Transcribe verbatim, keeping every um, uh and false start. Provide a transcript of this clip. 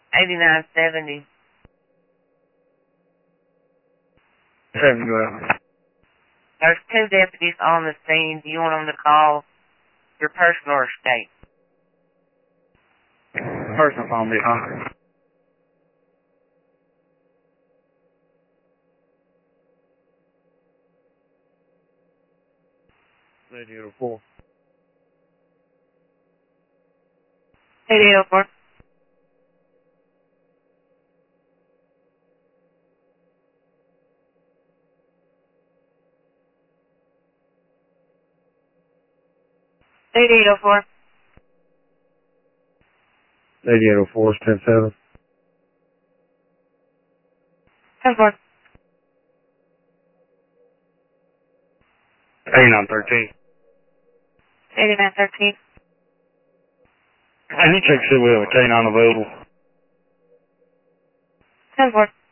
eighty-nine seventy. Seven, go out. There's two deputies on the scene. Do you want them to call your personal or state? Personal phone, be huh? eight eight oh four. eighty-eight oh four. eighty-eight oh four. eighty-eight oh four is ten seven. ten four. eighty-nine thirteen. eighty-nine thirteen. I need to check see if we have a K nine available. ten four.